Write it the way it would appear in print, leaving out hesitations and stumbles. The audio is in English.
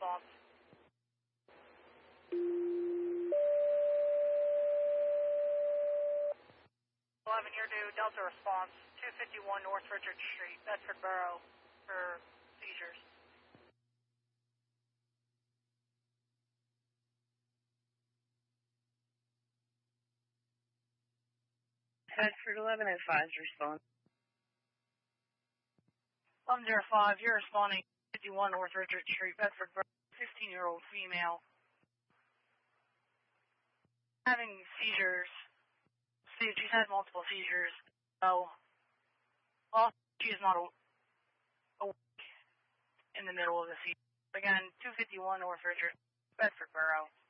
response. 11, you're due Delta response, 251 North Richard Street, Bedford Borough, for seizures. Bedford 1105's response. 1105, you're responding, 51 North Richard Street, Bedford Borough, 15-year-old female. Having seizures. She's had multiple seizures. So, also, she is not awake in the middle of the seizure. Again, 251 North Richard, Bedford Borough.